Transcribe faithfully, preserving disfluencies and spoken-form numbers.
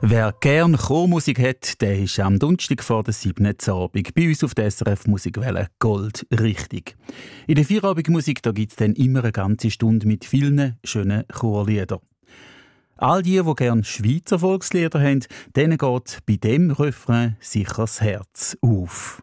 Wer gern Chormusik hat, der ist am Donnerstag vor der siebten Abend bei uns auf der S R F Musikwelle Gold richtig. In der Feierabendmusik gibt es dann immer eine ganze Stunde mit vielen schönen Chorliedern. All die, die gerne Schweizer Volkslieder haben, denen geht bei dem Refrain sicher das Herz auf.